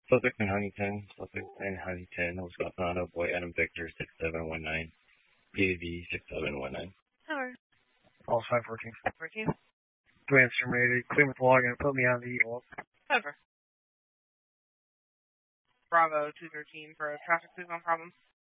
Suspect in Huntington, Wisconsin, boy Adam Victor 6719, PAV 6719. Tower. All 514. 14. Do answer Mayday. Clear with log and put me on the Eagle. Cover. Bravo 213 for traffic signal problem.